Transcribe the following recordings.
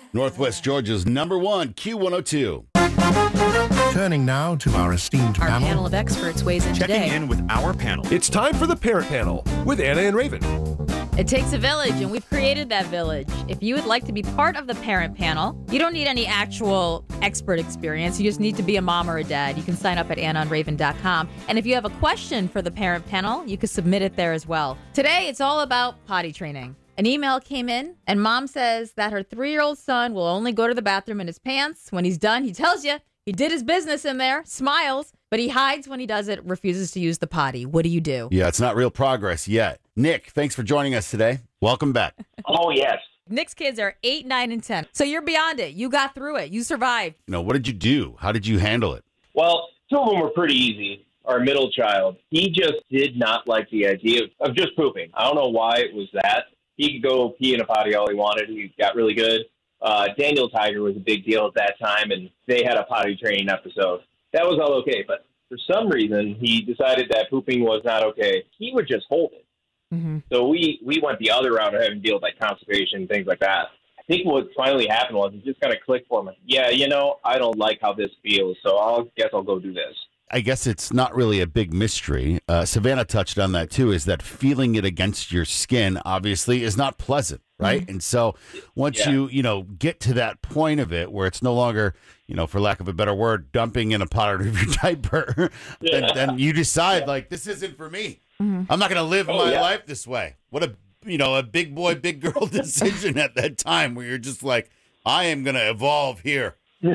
Northwest Georgia's #1 Q102. Turning now to our esteemed Our panel. panel of experts weighs in Checking today. in with our panel. It's time for the Parent Panel with Anna and Raven. It takes a village, and we've created that village. If you would like to be part of the Parent Panel, you don't need any actual expert experience. You just need to be a mom or a dad. You can sign up at AnnaandRaven.com. And if you have a question for the Parent Panel, you can submit it there as well. Today, it's all about potty training. An email came in, and mom says that her 3-year-old son will only go to the bathroom in his pants. When he's done, he tells you he did his business in there, smiles, but he hides when he does it, refuses to use the potty. What do you do? Yeah, it's not real progress yet. Nick, thanks for joining us today. Welcome back. Oh, yes. Nick's kids are 8, 9, and 10. So you're beyond it. You got through it. You survived. What did you do? How did you handle it? Well, 2 of them were pretty easy. Our middle child, he just did not like the idea of just pooping. I don't know why it was that. He could go pee in a potty all he wanted. He got really good. Daniel Tiger was a big deal at that time, and they had a potty training episode. That was all okay, but for some reason, he decided that pooping was not okay. He would just hold it. Mm-hmm. So we went the other route of having to deal with constipation, things like that. I think what finally happened was it just kind of clicked for him. Yeah, I don't like how this feels, so I guess I'll go do this. I guess it's not really a big mystery. Savannah touched on that too, is that feeling it against your skin obviously is not pleasant, right? Mm-hmm. And so once you get to that point of it where it's no longer, for lack of a better word, dumping in a pot of your diaper, then you decide this isn't for me. Mm-hmm. I'm not going to live my life this way. What a big boy, big girl decision at that time where you're just like, I am going to evolve here.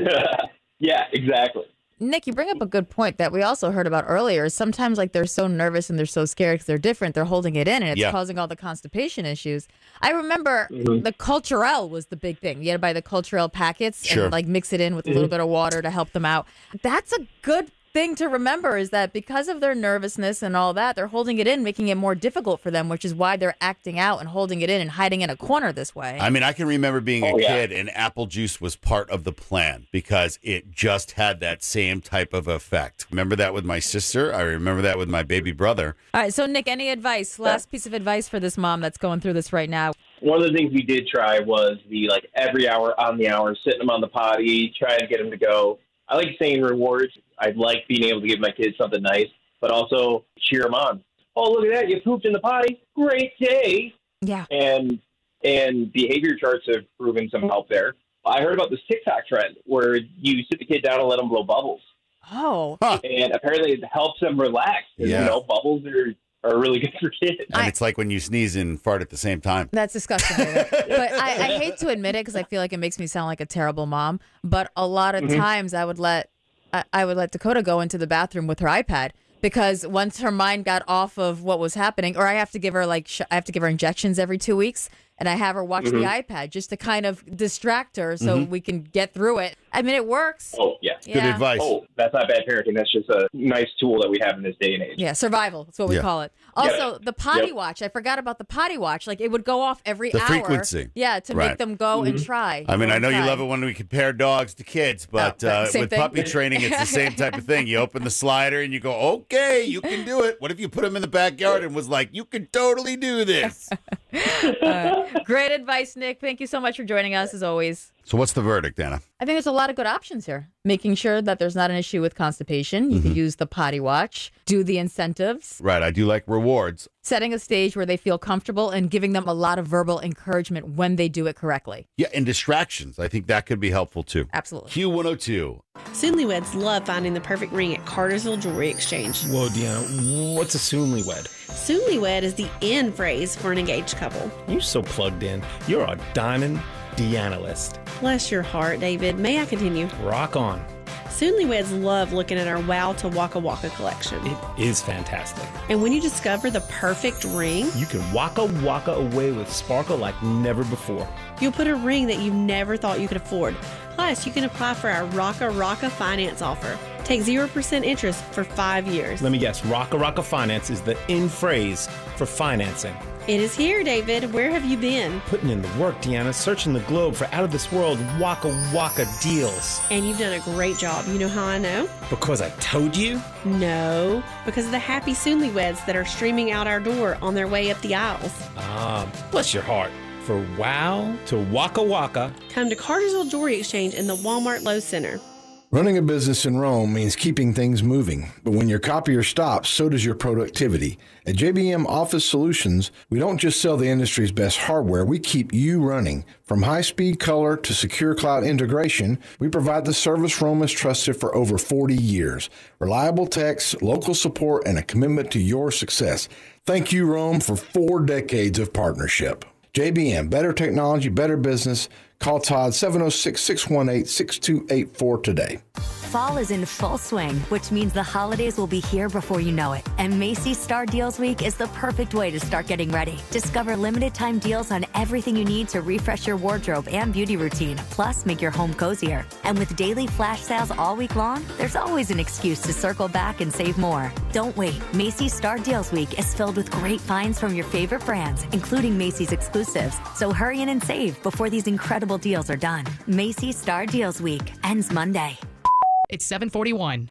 Yeah, exactly. Nick, you bring up a good point that we also heard about earlier. Sometimes they're so nervous and they're so scared because they're different. They're holding it in and it's causing all the constipation issues. I remember the Culturelle was the big thing. You had to buy the Culturelle packets and mix it in with a little bit of water to help them out. That's a good thing to remember, is that because of their nervousness and all that, they're holding it in, making it more difficult for them, which is why they're acting out and holding it in and hiding in a corner this way. I mean, I can remember being a kid and apple juice was part of the plan because it just had that same type of effect. Remember that with my sister? I remember that with my baby brother. All right, so Nick, any advice, last piece of advice for this mom that's going through this right now? One of the things we did try was the every hour on the hour, sitting them on the potty, trying to get them to go. I like saying rewards. I like being able to give my kids something nice, but also cheer them on. Oh, look at that. You pooped in the potty. Great day. Yeah. And behavior charts have proven some help there. I heard about this TikTok trend where you sit the kid down and let them blow bubbles. Oh. Huh. And apparently it helps them relax. Yeah. Bubbles are really good for kids. And it's like when you sneeze and fart at the same time. That's disgusting. But I hate to admit it because I feel like it makes me sound like a terrible mom. But a lot of times I would let Dakota go into the bathroom with her iPad because once her mind got off of what was happening, or I have to give her I have to give her injections every 2 weeks. And I have her watch the iPad just to kind of distract her so we can get through it. I mean, it works. Oh, yeah. Good advice. Oh, that's not bad parenting. That's just a nice tool that we have in this day and age. Yeah, survival. That's what we call it. Also, the potty watch. I forgot about the potty watch. It would go off every hour. The frequency. Yeah, to make them go and try. I mean, I know you love it when we compare dogs to kids, but with puppy training, it's the same type of thing. You open the slider and you go, okay, you can do it. What if you put them in the backyard and was like, you can totally do this? Great advice, Nick. Thank you so much for joining us, as always. So what's the verdict, Anna? I think there's a lot of good options here. Making sure that there's not an issue with constipation. You can use the potty watch, do the incentives. Right. I do like rewards. Setting a stage where they feel comfortable and giving them a lot of verbal encouragement when they do it correctly. Yeah, and distractions. I think that could be helpful, too. Absolutely. Q102. Soonlyweds love finding the perfect ring at Cartersville Jewelry Exchange. Whoa, Deanna, what's a Soonlywed? Soonlywed is the end phrase for an engaged couple. You're so plugged in. You're a diamond Deanalist. Bless your heart, David. May I continue? Rock on. Soonlyweds love looking at our Wow to Waka Waka collection. It is fantastic. And when you discover the perfect ring, You can waka waka away with sparkle like never before. you'll put a ring that you never thought you could afford. Plus, you can apply for our Rocka Rocka finance offer. Take 0% interest for 5 years. Let me guess, Rocka Rocka Finance is the in phrase for financing. It is here, David. Where have you been? Putting in the work, Deanna, searching the globe for out-of-this-world waka waka deals. And you've done a great job. You know how I know? Because I told you? No, because of the happy Soonlyweds that are streaming out our door on their way up the aisles. Bless your heart. For wow to Waka Waka. Come to Cartersville Jewelry Exchange in the Walmart Lowe's Center. Running a business in Rome means keeping things moving, but when your copier stops, so does your productivity. At JBM Office Solutions, we don't just sell the industry's best hardware, we keep you running. From high-speed color to secure cloud integration, we provide the service Rome has trusted for over 40 years. Reliable techs, local support, and a commitment to your success. Thank you, Rome, for 4 decades of partnership. JBM, better technology, better business. Call Todd 706-618-6284 today. Fall is in full swing, which means the holidays will be here before you know it. And Macy's Star Deals Week is the perfect way to start getting ready. Discover limited time deals on everything you need to refresh your wardrobe and beauty routine, plus make your home cozier. And with daily flash sales all week long, there's always an excuse to circle back and save more. Don't wait. Macy's Star Deals Week is filled with great finds from your favorite brands, including Macy's exclusives. So hurry in and save before these incredible deals are done. Macy's Star Deals Week ends Monday. It's 7:41.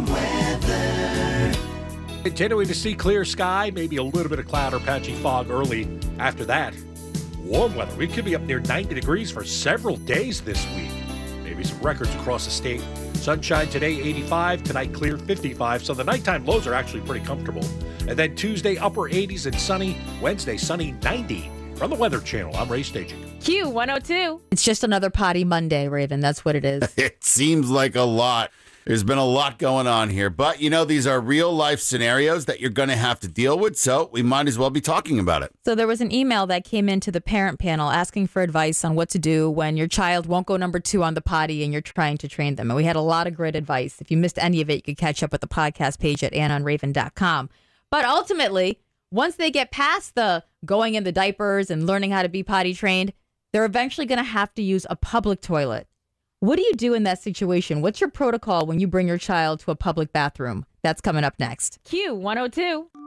Continuing to see clear sky, maybe a little bit of cloud or patchy fog early. After that, warm weather. We could be up near 90 degrees for several days this week. Maybe some records across the state. Sunshine today, 85. Tonight, clear, 55. So the nighttime lows are actually pretty comfortable. And then Tuesday, upper 80s and sunny. Wednesday, sunny, 90. From the Weather Channel, I'm Ray Staging. Q102. It's just another potty Monday, Raven. That's what it is. It seems like a lot. There's been a lot going on here. But, these are real life scenarios that you're going to have to deal with. So we might as well be talking about it. So there was an email that came into the parent panel asking for advice on what to do when your child won't go number 2 on the potty and you're trying to train them. And we had a lot of great advice. If you missed any of it, you could catch up with the podcast page at AnnOnRaven.com. But ultimately, once they get past the going in the diapers and learning how to be potty trained, they're eventually going to have to use a public toilet. What do you do in that situation? What's your protocol when you bring your child to a public bathroom? That's coming up next. Q102.